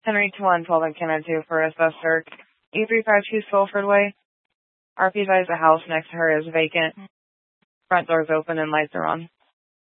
Henry 112 and Canada 2 for asbestos. E352 Sulford Way. RP advised the house next to her is vacant. Front door's open and lights are on.